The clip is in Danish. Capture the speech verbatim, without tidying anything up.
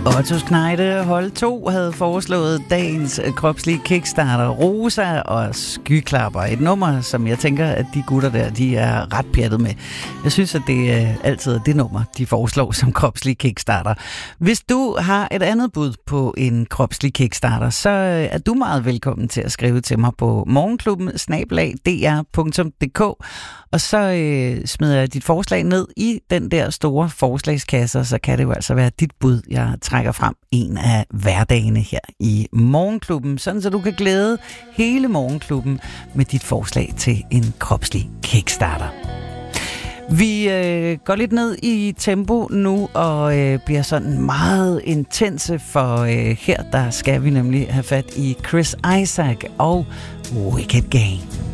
Otto Kneide hold to havde foreslået dagens kropslige kickstarter Rosa og Skyklapper. Et nummer, som jeg tænker, at de gutter der, de er ret pjattet med. Jeg synes, at det er altid det nummer, de foreslår som kropslig kickstarter. Hvis du har et andet bud på en kropslig kickstarter, så er du meget velkommen til at skrive til mig på morgenklubben snabel-a d r punktum d k. Og så øh, smider jeg dit forslag ned i den der store forslagskasse, så kan det jo altså være dit bud, jeg trækker frem en af hverdagene her i Morgenklubben, sådan så du kan glæde hele Morgenklubben med dit forslag til en kropslig kickstarter. Vi øh, går lidt ned i tempo nu og øh, bliver sådan meget intense, for øh, her der skal vi nemlig have fat i Chris Isaak og Wicked Game.